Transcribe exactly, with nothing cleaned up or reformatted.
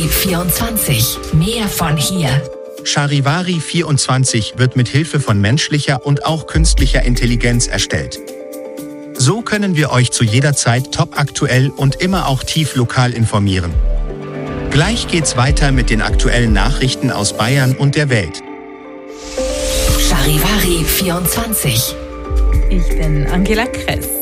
vierundzwanzig. Mehr von hier. Charivari vierundzwanzig wird mit Hilfe von menschlicher und auch künstlicher Intelligenz erstellt. So können wir euch zu jeder Zeit topaktuell und immer auch tief lokal informieren. Gleich geht's weiter mit den aktuellen Nachrichten aus Bayern und der Welt. Charivari vierundzwanzig. Ich bin Angela Kress.